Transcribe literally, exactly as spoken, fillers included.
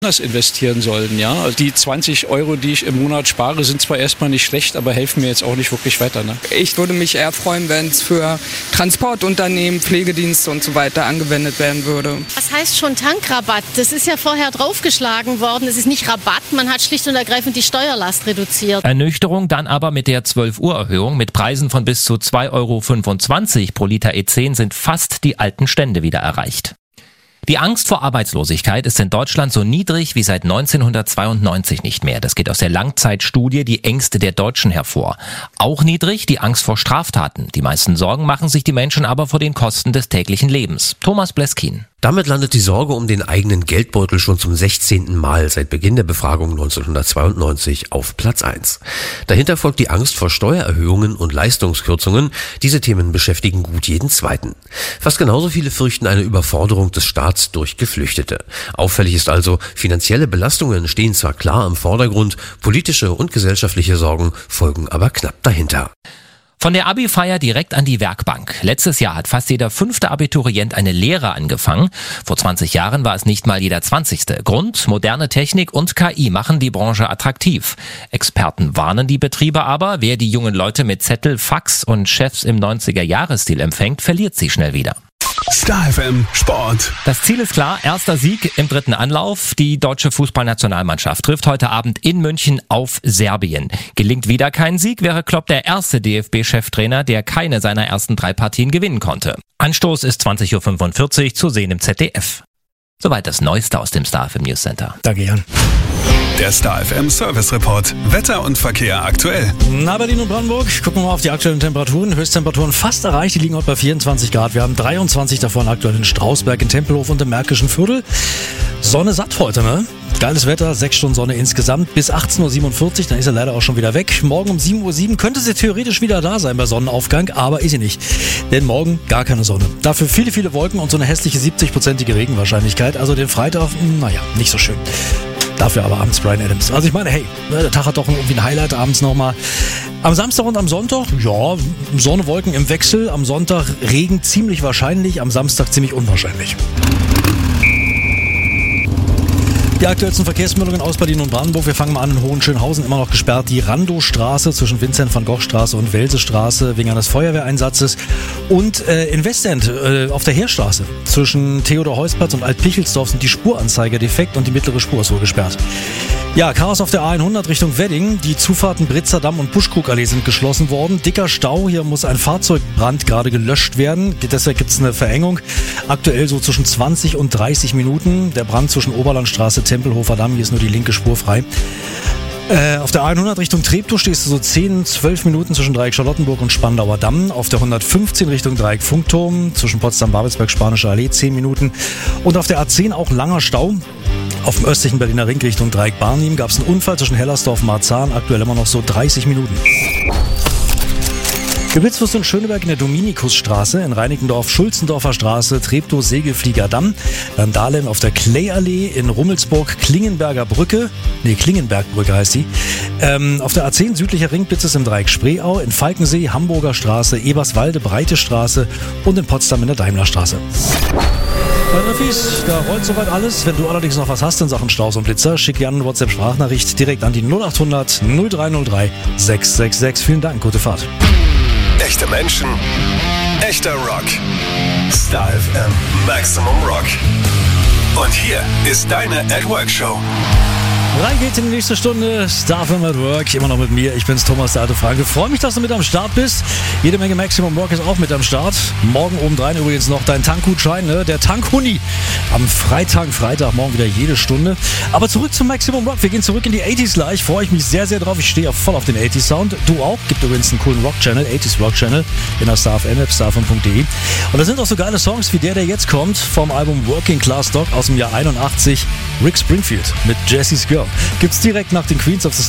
das investieren sollen. Ja? Also die zwanzig Euro, die ich im Monat spare, sind zwar erstmal nicht schlecht, aber helfen mir jetzt auch nicht wirklich weiter. Ne? Ich würde mich eher freuen, wenn es für Transportunternehmen, Pflegedienste und so weiter angewendet werden würde. Was heißt schon Tankrabatt? Das ist ja vorher draufgeschlagen worden. Es ist nicht Rabatt, man hat schlicht und ergreifend die Steuerlast reduziert. Ernüchterung dann aber mit der zwölf Uhr Erhöhung. Mit Preisen von bis zu zwei Euro fünfundzwanzig pro Liter E zehn sind fast die alten Stände wieder erreicht. Die Angst vor Arbeitslosigkeit ist in Deutschland so niedrig wie seit neunzehnhundertzweiundneunzig nicht mehr. Das geht aus der Langzeitstudie Die Ängste der Deutschen hervor. Auch niedrig die Angst vor Straftaten. Die meisten Sorgen machen sich die Menschen aber vor den Kosten des täglichen Lebens. Thomas Bleskin. Damit landet die Sorge um den eigenen Geldbeutel schon zum sechzehnten Mal seit Beginn der Befragung neunzehnhundertzweiundneunzig auf Platz eins. Dahinter folgt die Angst vor Steuererhöhungen und Leistungskürzungen. Diese Themen beschäftigen gut jeden Zweiten. Fast genauso viele fürchten eine Überforderung des Staats durch Geflüchtete. Auffällig ist also, finanzielle Belastungen stehen zwar klar im Vordergrund, politische und gesellschaftliche Sorgen folgen aber knapp dahinter. Von der Abi-Feier direkt an die Werkbank. Letztes Jahr hat fast jeder fünfte Abiturient eine Lehre angefangen. Vor zwanzig Jahren war es nicht mal jeder zwanzigste. Grund: moderne Technik und K I machen die Branche attraktiv. Experten warnen die Betriebe aber, wer die jungen Leute mit Zettel, Fax und Chefs im neunziger-Jahres-Stil empfängt, verliert sie schnell wieder. Star F M Sport. Das Ziel ist klar, erster Sieg im dritten Anlauf. Die deutsche Fußballnationalmannschaft trifft heute Abend in München auf Serbien. Gelingt wieder kein Sieg, wäre Klopp der erste D F B-Cheftrainer, der keine seiner ersten drei Partien gewinnen konnte. Anstoß ist zwanzig Uhr fünfundvierzig, zu sehen im Z D F. Soweit das Neueste aus dem Star F M News Center. Danke, Jan. Der Star F M Service Report. Wetter und Verkehr aktuell. Na, Berlin und Brandenburg. Gucken wir mal auf die aktuellen Temperaturen. Höchsttemperaturen fast erreicht. Die liegen heute bei vierundzwanzig Grad. Wir haben dreiundzwanzig davon aktuell in Strausberg, in Tempelhof und im Märkischen Viertel. Sonne satt heute, ne? Geiles Wetter, sechs Stunden Sonne insgesamt bis achtzehn Uhr siebenundvierzig, dann ist er leider auch schon wieder weg. Morgen um sieben Uhr sieben könnte sie theoretisch wieder da sein bei Sonnenaufgang, aber ist sie nicht. Denn morgen gar keine Sonne. Dafür viele, viele Wolken und so eine hässliche siebzig-prozentige Regenwahrscheinlichkeit. Also den Freitag, naja, nicht so schön. Dafür aber abends Bryan Adams. Also ich meine, hey, der Tag hat doch irgendwie ein Highlight abends nochmal. Am Samstag und am Sonntag, ja, Sonne, Wolken im Wechsel. Am Sonntag Regen ziemlich wahrscheinlich, am Samstag ziemlich unwahrscheinlich. Die aktuellsten Verkehrsmeldungen aus Berlin und Brandenburg. Wir fangen mal an in Hohenschönhausen, immer noch gesperrt. Die Randowstraße zwischen Vincent-van-Gogh-Straße und Welsestraße wegen eines Feuerwehreinsatzes. Und äh, in Westend äh, auf der Heerstraße zwischen Theodor-Heuss-Platz und Alt-Pichelsdorf sind die Spuranzeiger defekt und die mittlere Spur ist wohl gesperrt. Ja, Chaos auf der A hundert Richtung Wedding. Die Zufahrten Britzer-Damm und Buschkrugallee sind geschlossen worden. Dicker Stau, hier muss ein Fahrzeugbrand gerade gelöscht werden. Deshalb gibt es eine Verengung. Aktuell so zwischen zwanzig und dreißig Minuten. Der Brand zwischen Oberlandstraße, Tempelhofer Damm, hier ist nur die linke Spur frei. Äh, auf der A hundert Richtung Treptow stehst du so zehn, zwölf Minuten zwischen Dreieck Charlottenburg und Spandauer Damm. Auf der hundertfünfzehn Richtung Dreieck Funkturm zwischen Potsdam-Babelsberg, Spanische Allee zehn Minuten. Und auf der A zehn auch langer Stau. Auf dem östlichen Berliner Ring Richtung Dreieck Barnim gab es einen Unfall zwischen Hellersdorf und Marzahn. Aktuell immer noch so dreißig Minuten. Geblitzt wirst du in Schöneberg in der Dominikusstraße, in Reinickendorf Schulzendorfer Straße, Treptow Segelflieger Damm, dann Dahlem auf der Klayallee, in Rummelsburg Klingenberger Brücke, nee Klingenbergbrücke heißt die, ähm, auf der A zehn südlicher Ringblitz ist im Dreieck Spreeau, in Falkensee Hamburger Straße, Eberswalde Breite Straße und in Potsdam in der Daimlerstraße. Bei Öffis, da rollt soweit alles. Wenn du allerdings noch was hast in Sachen Staus und Blitzer, schick gerne eine WhatsApp-Sprachnachricht direkt an die null acht hundert null drei null drei sechs sechs sechs. Vielen Dank, gute Fahrt. Echte Menschen, echter Rock. Star F M Maximum Rock. Und hier ist deine At Work Show. Rein geht's in die nächste Stunde. Star F M at Work. Immer noch mit mir. Ich bin's, Thomas, der alte Frank. Ich freue mich, dass du mit am Start bist. Jede Menge Maximum Rock ist auch mit am Start. Morgen obendrein übrigens noch dein Tankgutschein, ne? Der Tankhuni. Am Freitag, Freitag, morgen wieder jede Stunde. Aber zurück zum Maximum Rock. Wir gehen zurück in die achtziger gleich. Freue ich mich sehr, sehr drauf. Ich stehe ja voll auf den achtziger Sound. Du auch. Gibt übrigens einen coolen Rock-Channel, achtziger Rock Channel, in der Star F M App, star f m punkt d e. Und da sind auch so geile Songs wie der, der jetzt kommt, vom Album Working Class Dog aus dem Jahr einundachtzig. Rick Springfield mit Jesse's Girl. Gibt's direkt nach den Queens of the